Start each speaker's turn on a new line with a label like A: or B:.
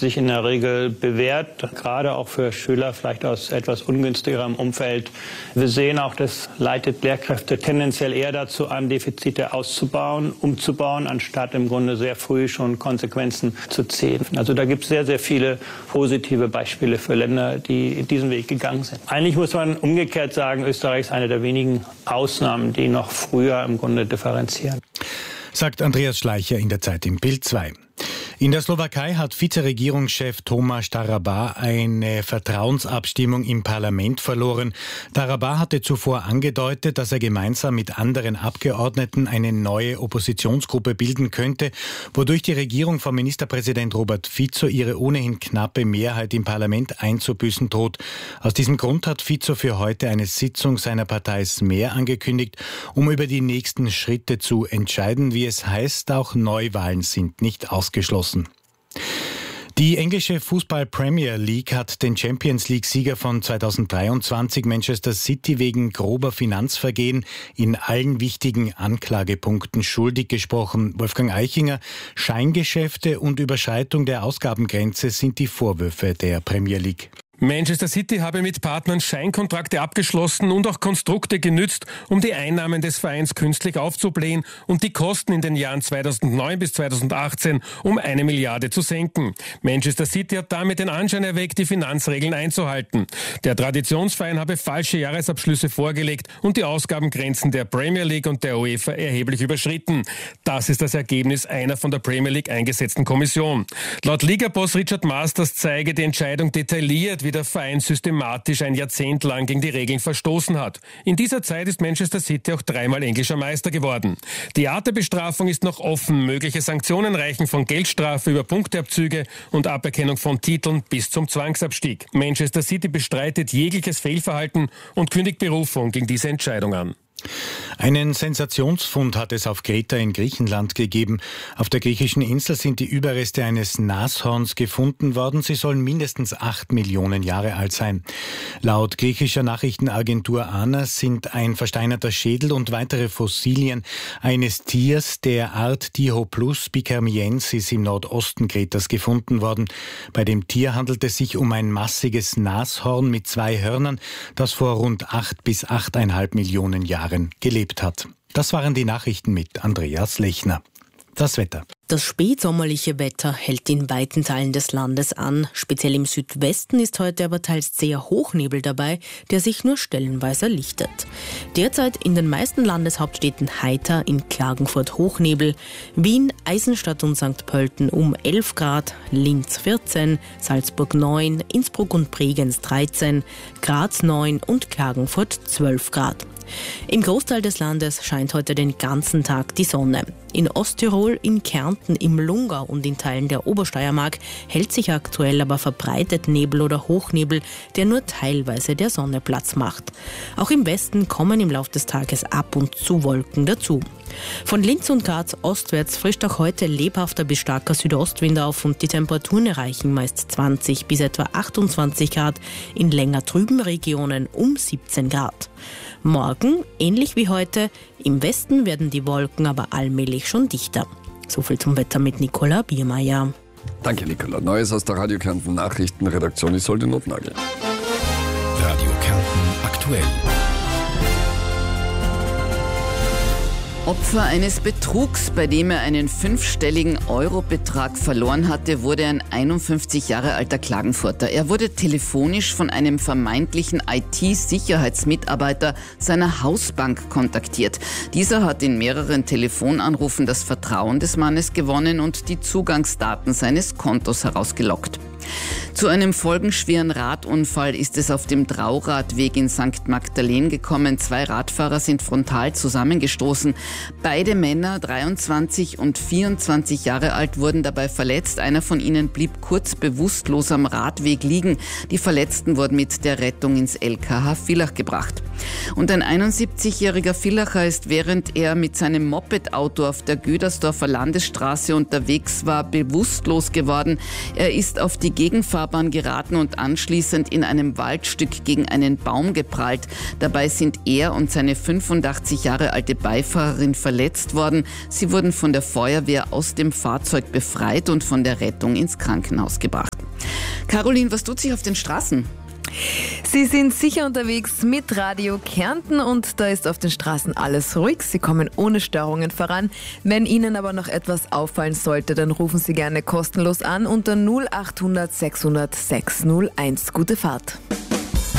A: sich in der Regel bewährt, gerade auch für Schüler vielleicht aus etwas ungünstigerem Umfeld. Wir sehen auch, das leitet Lehrkräfte tendenziell eher dazu an, Defizite auszubauen, umzubauen, anstatt im Grunde sehr früh schon Konsequenzen zu ziehen. Also da gibt es sehr, sehr viele positive Beispiele für Länder, die diesen Weg gegangen sind. Eigentlich muss man umgekehrt sagen, Österreich ist eine der wenigen Ausnahmen, die noch früher im Grunde differenzieren.
B: Sagt Andreas Schleicher in der Zeit im Bild 2. In der Slowakei hat Vizeregierungschef Tomáš Taraba eine Vertrauensabstimmung im Parlament verloren. Taraba hatte zuvor angedeutet, dass er gemeinsam mit anderen Abgeordneten eine neue Oppositionsgruppe bilden könnte, wodurch die Regierung von Ministerpräsident Robert Fico ihre ohnehin knappe Mehrheit im Parlament einzubüßen droht. Aus diesem Grund hat Fico für heute eine Sitzung seiner Partei Smer angekündigt, um über die nächsten Schritte zu entscheiden. Wie es heißt, auch Neuwahlen sind nicht ausgeschlossen. Die englische Fußball-Premier League hat den Champions-League-Sieger von 2023 Manchester City wegen grober Finanzvergehen in allen wichtigen Anklagepunkten schuldig gesprochen. Wolfgang Eichinger, Scheingeschäfte und Überschreitung der Ausgabengrenze sind die Vorwürfe der Premier League.
C: Manchester City habe mit Partnern Scheinkontrakte abgeschlossen und auch Konstrukte genützt, um die Einnahmen des Vereins künstlich aufzublähen und die Kosten in den Jahren 2009 bis 2018 um 1 Milliarde zu senken. Manchester City hat damit den Anschein erweckt, die Finanzregeln einzuhalten. Der Traditionsverein habe falsche Jahresabschlüsse vorgelegt und die Ausgabengrenzen der Premier League und der UEFA erheblich überschritten. Das ist das Ergebnis einer von der Premier League eingesetzten Kommission. Laut Ligaboss Richard Masters zeige die Entscheidung detailliert, wie der Verein systematisch ein Jahrzehnt lang gegen die Regeln verstoßen hat. In dieser Zeit ist Manchester City auch 3-mal englischer Meister geworden. Die Art der Bestrafung ist noch offen. Mögliche Sanktionen reichen von Geldstrafe über Punkteabzüge und Aberkennung von Titeln bis zum Zwangsabstieg. Manchester City bestreitet jegliches Fehlverhalten und kündigt Berufung gegen diese Entscheidung an.
B: Einen Sensationsfund hat es auf Kreta in Griechenland gegeben. Auf der griechischen Insel sind die Überreste eines Nashorns gefunden worden. Sie sollen mindestens 8 Millionen Jahre alt sein. Laut griechischer Nachrichtenagentur ANA sind ein versteinerter Schädel und weitere Fossilien eines Tiers der Art Dihoplus bikermiensis im Nordosten Kretas gefunden worden. Bei dem Tier handelt es sich um ein massiges Nashorn mit 2 Hörnern, das vor rund 8 bis 8,5 Millionen Jahren gelebt hat. Das waren die Nachrichten mit Andreas Lechner. Das Wetter.
D: Das spätsommerliche Wetter hält in weiten Teilen des Landes an. Speziell im Südwesten ist heute aber teils sehr Hochnebel dabei, der sich nur stellenweise lichtet. Derzeit in den meisten Landeshauptstädten heiter, in Klagenfurt Hochnebel, Wien, Eisenstadt und St. Pölten um 11 Grad, Linz 14, Salzburg 9, Innsbruck und Bregenz 13, Graz 9 und Klagenfurt 12 Grad. Im Großteil des Landes scheint heute den ganzen Tag die Sonne. In Osttirol, in Kärnten, im Lungau und in Teilen der Obersteiermark hält sich aktuell aber verbreitet Nebel oder Hochnebel, der nur teilweise der Sonne Platz macht. Auch im Westen kommen im Laufe des Tages ab und zu Wolken dazu. Von Linz und Graz ostwärts frischt auch heute lebhafter bis starker Südostwind auf und die Temperaturen erreichen meist 20 bis etwa 28 Grad, in länger trüben Regionen um 17 Grad. Morgen, ähnlich wie heute, im Westen werden die Wolken aber allmählich schon dichter. Soviel zum Wetter mit Nicola Biermeier.
E: Danke, Nicola. Neues aus der Radio Kärnten Nachrichtenredaktion Isolde Notnagel.
F: Radio Kärnten aktuell.
G: Opfer eines Betrugs, bei dem er einen 5-stelligen Eurobetrag verloren hatte, wurde ein 51 Jahre alter Klagenfurter. Er wurde telefonisch von einem vermeintlichen IT-Sicherheitsmitarbeiter seiner Hausbank kontaktiert. Dieser hat in mehreren Telefonanrufen das Vertrauen des Mannes gewonnen und die Zugangsdaten seines Kontos herausgelockt. Zu einem folgenschweren Radunfall ist es auf dem Drauradweg in St. Magdalen gekommen. 2 Radfahrer sind frontal zusammengestoßen. Beide Männer, 23 und 24 Jahre alt, wurden dabei verletzt. Einer von ihnen blieb kurz bewusstlos am Radweg liegen. Die Verletzten wurden mit der Rettung ins LKH Villach gebracht. Und ein 71-jähriger Villacher ist, während er mit seinem Mopedauto auf der Güdersdorfer Landesstraße unterwegs war, bewusstlos geworden. Er ist auf die Gegenfahrbahn geraten und anschließend in einem Waldstück gegen einen Baum geprallt. Dabei sind er und seine 85 Jahre alte Beifahrerin verletzt worden. Sie wurden von der Feuerwehr aus dem Fahrzeug befreit und von der Rettung ins Krankenhaus gebracht. Caroline, was tut sich auf den Straßen?
H: Sie sind sicher unterwegs mit Radio Kärnten und da ist auf den Straßen alles ruhig. Sie kommen ohne Störungen voran. Wenn Ihnen aber noch etwas auffallen sollte, dann rufen Sie gerne kostenlos an unter 0800 600 601. Gute Fahrt.